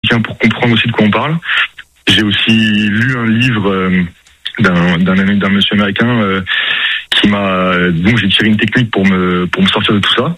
bouquins pour comprendre aussi de quoi on parle. J'ai aussi lu un livre d'un monsieur américain dont j'ai tiré une technique pour me sortir de tout ça,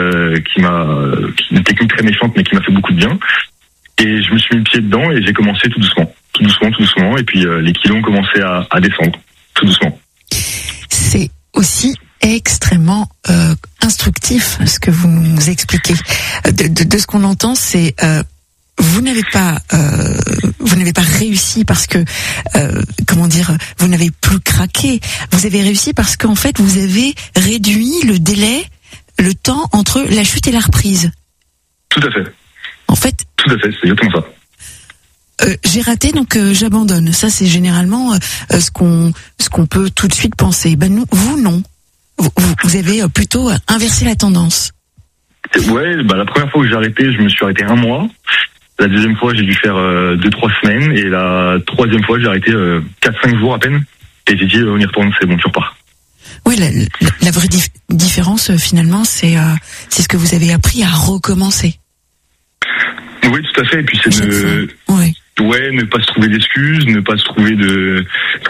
une technique très méchante mais qui m'a fait beaucoup de bien. Et je me suis mis le pied dedans et j'ai commencé tout doucement. Et puis les kilos ont commencé à descendre, tout doucement. C'est aussi extrêmement instructif ce que vous nous expliquez. De ce qu'on entend, c'est vous n'avez pas réussi parce que vous n'avez plus craqué. Vous avez réussi parce qu'en fait vous avez réduit le temps entre la chute et la reprise. Tout à fait. En fait. Tout à fait, c'est exactement ça. J'ai raté, donc j'abandonne. Ça, c'est généralement ce qu'on peut tout de suite penser. Ben vous non. Vous avez plutôt inversé la tendance. Ouais, la première fois que j'ai arrêté, je me suis arrêté 1 mois. La deuxième fois, j'ai dû faire 2-3 semaines. Et la troisième fois, j'ai arrêté 4-5 jours à peine. Et j'ai dit, on y retourne, c'est bon, tu repars. Oui, la vraie différence, finalement, c'est ce que vous avez appris à recommencer. Oui, tout à fait. Et puis c'est ne pas se trouver d'excuses, ne pas se trouver de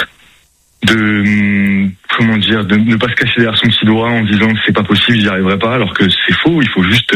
ne pas se cacher derrière son petit doigt en disant que c'est pas possible, j'y arriverai pas, alors que c'est faux. Il faut juste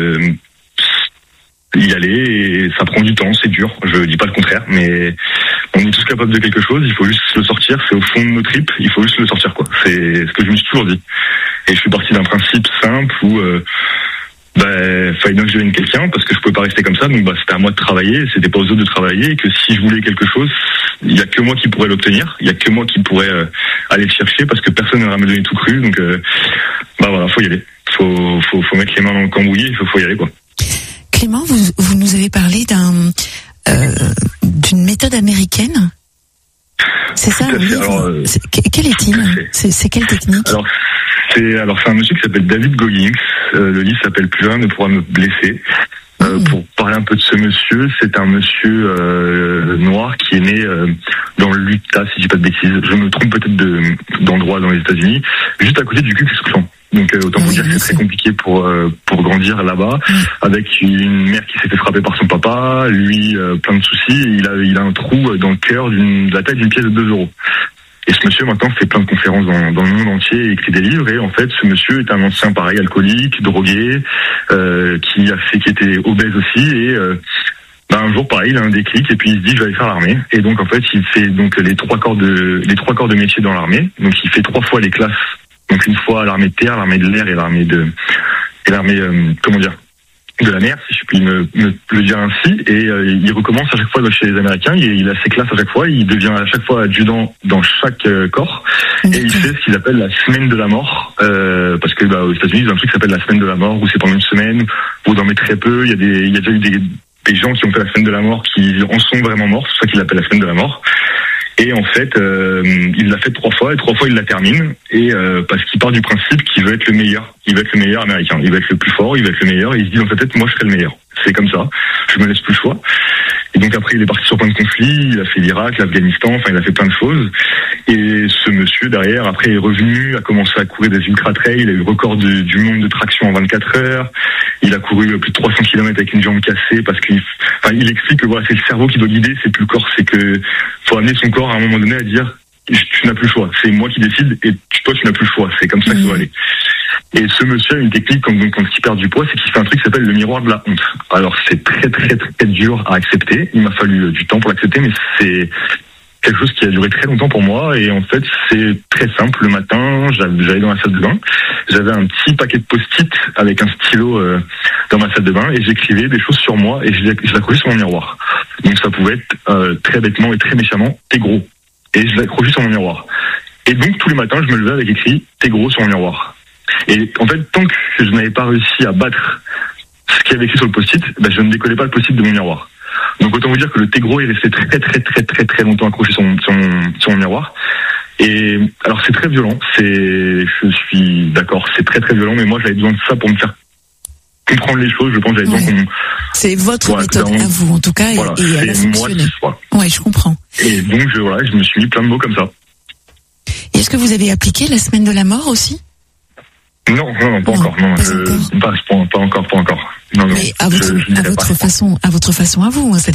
y aller et ça prend du temps, c'est dur. Je dis pas le contraire, mais on est tous capables de quelque chose. Il faut juste le sortir. C'est au fond de nos tripes. Il faut juste le sortir, quoi. C'est ce que je me suis toujours dit. Et je suis parti d'un principe simple où fallait bien que je devienne quelqu'un parce que je pouvais pas rester comme ça, donc c'était à moi de travailler, c'était pas aux autres de travailler, et que si je voulais quelque chose, il y a que moi qui pourrais l'obtenir, il y a que moi qui pourrais aller le chercher parce que personne n'aurait me donner tout cru, donc faut y aller, faut mettre les mains dans le cambouis, il faut y aller, quoi. Clément, vous nous avez parlé d'une méthode américaine. C'est ça, oui. Quel est-il ? C'est quelle technique ? C'est un monsieur qui s'appelle David Goggins. Le livre s'appelle Plus rien ne pourra me blesser. Pour parler un peu de ce monsieur, c'est un monsieur noir qui est né dans l'Utah, si je dis pas de bêtises. Je me trompe peut-être d'endroit dans les États-Unis, juste à côté du Ku Klux Klan. Donc autant vous dire que c'est très compliqué pour grandir là-bas, avec une mère qui s'est fait frapper par son papa, lui plein de soucis, et il a un trou dans le cœur de la taille d'une pièce de 2 euros. Et ce monsieur maintenant fait plein de conférences dans le monde entier et écrit des livres, et en fait ce monsieur est un ancien pareil alcoolique, drogué, qui était obèse aussi, et un jour pareil il a un déclic et puis il se dit je vais aller faire l'armée, et donc en fait il fait donc les trois corps de métier dans l'armée, donc il fait 3 fois les classes, donc une fois l'armée de terre, l'armée de l'air et l'armée de la mer, si je puis me le dire ainsi, et il recommence à chaque fois chez les Américains, il a ses classes à chaque fois, il devient à chaque fois adjudant dans chaque corps, et il fait ce qu'il appelle la semaine de la mort, parce que aux États-Unis il y a un truc qui s'appelle la semaine de la mort, où c'est pendant une semaine, vous dormez très peu, il y a déjà eu des gens qui ont fait la semaine de la mort qui en sont vraiment morts, c'est pour ça qu'il l'appelle la semaine de la mort. Et en fait, il l'a fait 3 fois, et 3 fois il la termine, et parce qu'il part du principe qu'il veut être le meilleur. Il veut être le meilleur américain, il veut être le plus fort, il veut être le meilleur, et il se dit dans sa tête, moi je serai le meilleur. C'est comme ça, je me laisse plus le choix. Et donc après il est parti sur plein de conflits, il a fait l'Irak, l'Afghanistan, enfin il a fait plein de choses. Et ce monsieur derrière, après est revenu, a commencé à courir des ultra-trails, il a eu le record du monde de traction en 24 heures, il a couru plus de 300 km avec une jambe cassée, parce qu'il explique que c'est le cerveau qui doit guider, c'est plus le corps, c'est que faut amener son corps à un moment donné à dire tu n'as plus le choix, c'est moi qui décide et toi tu n'as plus le choix, c'est comme ça qu'il faut aller. Et ce monsieur a une technique quand il perd du poids, c'est qu'il fait un truc qui s'appelle le miroir de la honte. Alors c'est très très très dur à accepter, il m'a fallu du temps pour l'accepter, mais c'est quelque chose qui a duré très longtemps pour moi, et en fait c'est très simple. Le matin j'allais dans la salle de bain, j'avais un petit paquet de post-it avec un stylo dans ma salle de bain, et j'écrivais des choses sur moi et je l'accrochais sur mon miroir. Donc ça pouvait être très bêtement et très méchamment t'es gros, et je l'accrochais sur mon miroir. Et donc tous les matins je me levais avec écrit t'es gros sur mon miroir. Et en fait tant que je n'avais pas réussi à battre ce qu'il y avait écrit sur le post-it, je ne décollais pas le post-it de mon miroir. Donc autant vous dire que le t'es gros est resté très très très très très longtemps accroché sur mon miroir. Et alors c'est très violent, je suis d'accord, c'est très très violent, mais moi j'avais besoin de ça pour me faire comprendre les choses. Je pense que j'avais besoin qu'on... C'est votre méthode à vous en tout cas, et elle a fonctionné. Ouais, je comprends. Et donc je me suis mis plein de mots comme ça. Et est-ce que vous avez appliqué la semaine de la mort aussi ? Non, pas encore. Non, pas encore. Non, mais à votre façon à vous.